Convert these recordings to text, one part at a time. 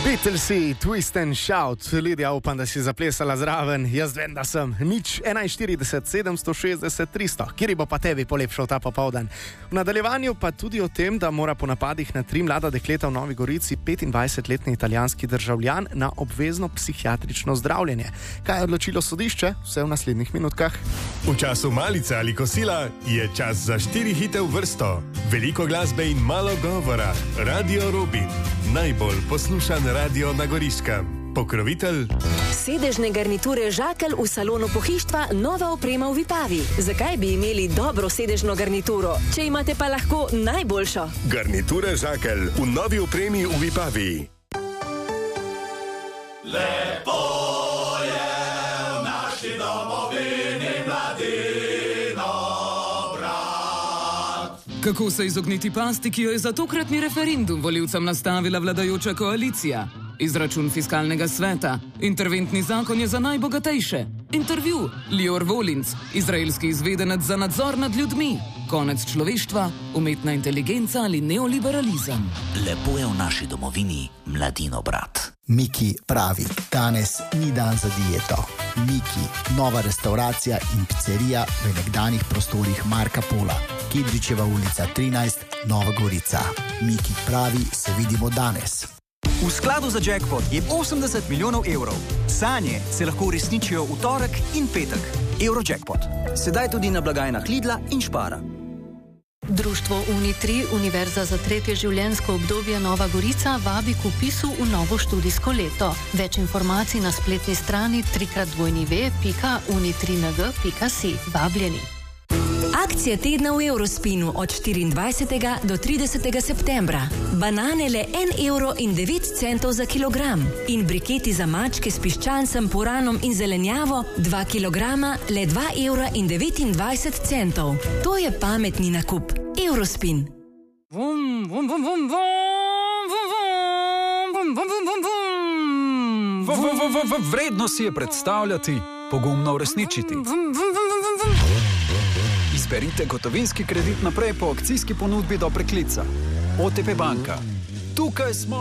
Beatlesi, Twist and Shout. Lidija, upam, da si zaplesala zraven. Jaz vem, da sem. Nič 41, 760, 300. Kjer bo pa tebi polepšal ta popoldan? V nadaljevanju pa tudi o tem, da mora po napadih na 3 mlada dekleta v Novi Gorici 25-letni italijanski državljan na obvezno psihiatrično zdravljenje. Kaj je odločilo sodišče? Vse v naslednjih minutkah. V času malice ali kosila je čas za 4 hite v vrsto. Veliko glasbe in malo govora. Radio Robin. Najbolj poslušan radio na Goriškem. Pokrovitelj. Sedežne garniture Žakelj v salonu pohištva, nova oprema v Vipavi. Zakaj bi imeli dobro sedežno garnituro, če imate pa lahko najboljšo? Garniture Žakelj v novi opremi v Vipavi. Lepo je v naši domovini mladino brat. Kako se izogniti pasti, ki jo je za tokratni referendum volivcem nastavila vladajoča koalicija? Izračun fiskalnega sveta. Interventni zakon je za najbogatejše. Intervju. Lior Volinc, izraelski izvedenec za nadzor nad ljudmi. Konec človeštva, umetna inteligenca ali neoliberalizem. Lepo je v naši domovini mladino brat. Miki pravi, danes ni dan za dieto. Miki, nova restauracija in pizzerija v nekdanjih prostorih Marka Pola. Kidričeva ulica 13, Nova Gorica. Miki pravi, se vidimo danes. V skladu za jackpot je 80 milijonov evrov. Sanje se lahko uresničijo v torek in petek. Eurojackpot. Sedaj tudi na blagajnah Lidla in Špara. Društvo Uni3, Univerza za tretje življenjsko obdobje Nova Gorica, vabi k vpisu v novo študijsko leto. Več informacij na spletni strani www.uni3ng.si. Vabljeni. Akcija tedna v Eurospinu od 24. do 30. septembra. Banane le 1,09 € za kilogram in briketi za mačke s piščancem, puranom in zelenjavo 2 kilograma le 2,29 €. To je pametni nakup. Eurospin. Vredno si je predstavljati, pogumno uresničiti. Izberite gotovinski kredit naprej po akcijski ponudbi do preklica. OTP banka. Tukaj smo!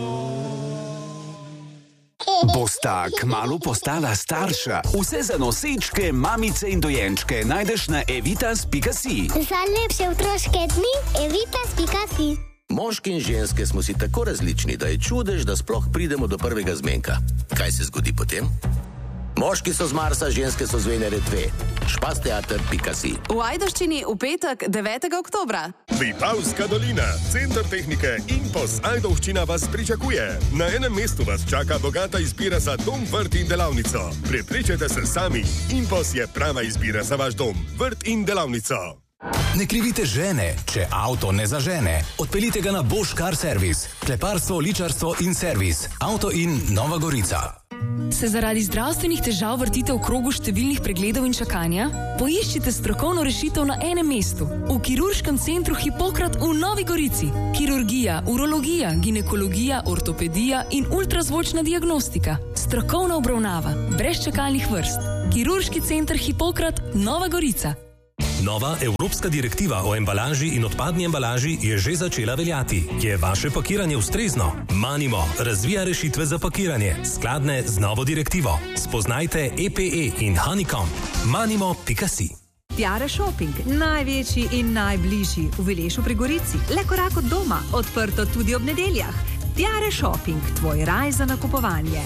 Bosta kmalu postala starša. Vse za nosečke, mamice in dojenčke najdeš na evitas.si. Za lepše otroške dni evitas.si. Moški in ženske smo si tako različni, da je čudež, da sploh pridemo do prvega zmenka. Kaj se zgodi potem? Moški so z Marsa, ženske so z Venere 2. Špasteater.si. V Ajdovščini v petek 9. oktobra. Vipavska dolina, center tehnike Impos Ajdovščina vas pričakuje. Na enem mestu vas čaka bogata izbira za dom, vrt in delavnico. Prepričajte se sami, Impos je prava izbira za vaš dom, vrt in delavnico. Ne krivite žene, če avto ne zažene. Odpeljite ga na Bosch Car Service. Kleparstvo, ličarstvo in servis. Avto in Nova Gorica. Se zaradi zdravstvenih težav vrtite v krogu številnih pregledov in čakanja? Poiščite strokovno rešitev na enem mestu. V kirurškem centru Hipokrat v Novi Gorici. Kirurgija, urologija, ginekologija, ortopedija in ultrazvočna diagnostika. Strokovna obravnava, brez čakalnih vrst. Kirurški center Hipokrat, Nova Gorica. Nova evropska direktiva o embalaži in odpadni embalaži je že začela veljati. Je vaše pakiranje ustrezno? Manimo razvija rešitve za pakiranje, skladne z novo direktivo. Spoznajte EPE in Honeycomb. Manimo.si. Tiare Shopping, največji in najbližji v Vilešu pri Gorici. Le korak od doma, odprto tudi ob nedeljah. Tiare Shopping, tvoj raj za nakupovanje.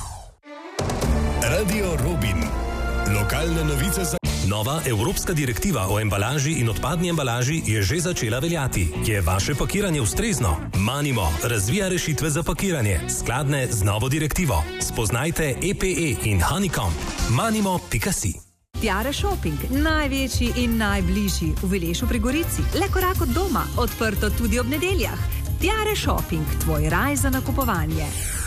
Radio Robin. Lokalne novice za... Nova evropska direktiva o embalaži in odpadni embalaži je že začela veljati. Je vaše pakiranje ustrezno? Manimo razvija rešitve za pakiranje, skladne z novo direktivo. Spoznajte EPE in Honeycomb. Manimo.si. Tiare Shopping, največji in najbližji v Vilešu pri Gorici. Le korak od doma, odprto tudi ob nedeljah. Tiare Shopping, tvoj raj za nakupovanje.